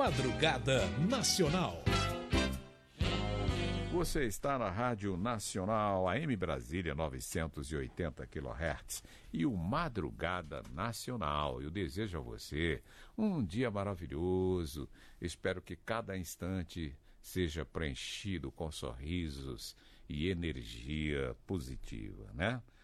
Madrugada Nacional. Você está na Rádio Nacional, AM Brasília, 980 kHz, e o Madrugada Nacional. Eu desejo a você um dia maravilhoso. Espero que cada instante seja preenchido com sorrisos e energia positiva, né?